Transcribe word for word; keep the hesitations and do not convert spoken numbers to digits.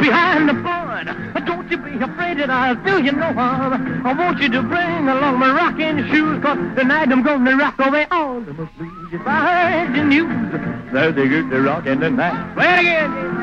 behind the barn. Don't you be afraid that I'll do you no harm. I want you to bring along my rocking shoes, cause tonight I'm gonna rock away all the blues. If I heard the news, there's a good rockin' tonight. Play it again.